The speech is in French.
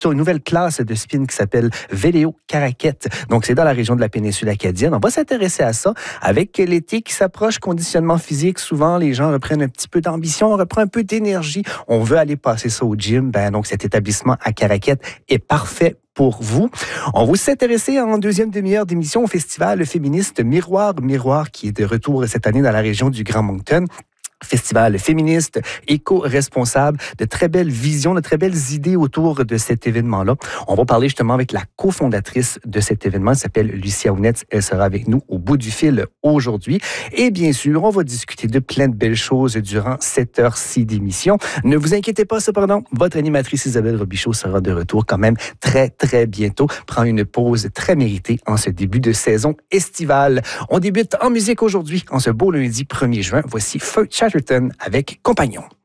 sur une nouvelle classe de spin qui s'appelle Véléo Caraquette. Donc, c'est dans la région de la péninsule acadienne. On va s'intéresser à ça avec l'été qui s'approche, conditionnement physique. Souvent, les gens reprennent un petit peu d'ambition, on reprend un peu d'énergie. On veut aller passer ça au gym. Donc, cet établissement à Caraquette est parfait pour vous. On va s'intéresser en deuxième demi-heure d'émission au festival féministe Miroir qui est de retour cette année dans la région du Grand Moncton. Festival féministe, éco-responsable, de très belles visions, de très belles idées autour de cet événement-là. On va parler justement avec la cofondatrice de cet événement, elle s'appelle Lucia Ounetz. Elle sera avec nous au bout du fil aujourd'hui. Et bien sûr, on va discuter de plein de belles choses durant cette heure-ci d'émission. Ne vous inquiétez pas cependant, votre animatrice Isabelle Robichaud sera de retour quand même très, très bientôt. Prend une pause très méritée en ce début de saison estivale. On débute en musique aujourd'hui, en ce beau lundi 1er juin. Voici Feu Chatterton avec Compagnon.